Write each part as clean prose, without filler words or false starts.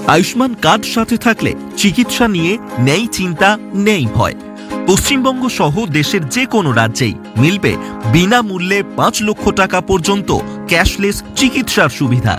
Ayushman card সাথে থাকলে চিকিৎসা নিয়ে নেই চিন্তা, নেই ভয়। পশ্চিমবঙ্গ সহ দেশের যে কোনো রাজ্যেই মিলবে বিনামূল্যে 5 লক্ষ টাকা পর্যন্ত ক্যাশলেস চিকিৎসার সুবিধা।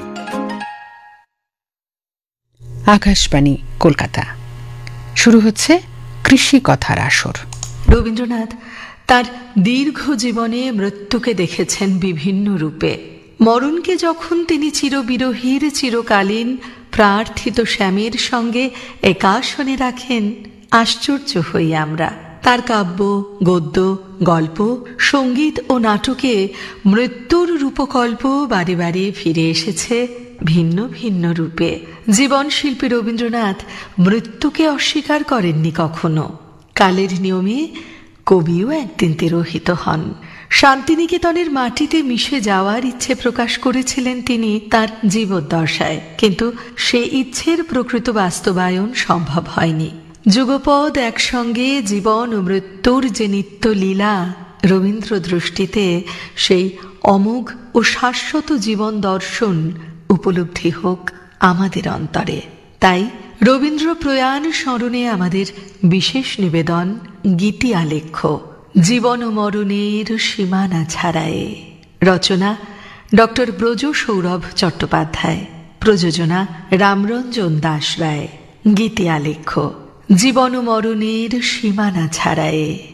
আকাশবাণী কলকাতা। শুরু হচ্ছে কৃষি কথার আসর। রবীন্দ্রনাথ তার দীর্ঘ জীবনে মৃত্যুকে দেখেছেন বিভিন্ন রূপে। মরণকে যখন তিনি চিরবিরহীর চিরকালীন প্রার্থিত শ্যামের সঙ্গে একাসনে রাখেন, আশ্চর্য হই আমরা। তার কাব্য, গদ্য, গল্প, সঙ্গীত ও নাটকে মৃত্যুর রূপকল্প বারে বারে ফিরে এসেছে ভিন্ন ভিন্ন রূপে। জীবনশিল্পী রবীন্দ্রনাথ মৃত্যুকে অস্বীকার করেননি কখনো। কালের নিয়মে কবিও একদিন তিরোহিত হন। শান্তিনিকেতনের মাটিতে মিশে যাওয়ার ইচ্ছে প্রকাশ করেছিলেন তিনি তার জীবদ্দশায়, কিন্তু সে ইচ্ছের প্রকৃত বাস্তবায়ন সম্ভব হয়নি। যুগপদ একসঙ্গে জীবন ও মৃত্যুর যে নিত্য লীলা, রবীন্দ্র দৃষ্টিতে সেই অমোঘ ও শাশ্বত জীবন দর্শন উপলব্ধি হোক আমাদের অন্তরে। তাই রবীন্দ্র প্রয়াণ স্মরণে আমাদের বিশেষ নিবেদন গীতি আলেখ্য, জীবন ও মরণের সীমানা ছাড়ায়ে। রচনা ডক্টর ব্রজ সৌরভ চট্টোপাধ্যায়, প্রযোজনা রামরঞ্জন দাস রায়। গীতি আলেখ্য, জীবন ও মরণের সীমানা ছাড়ায়ে।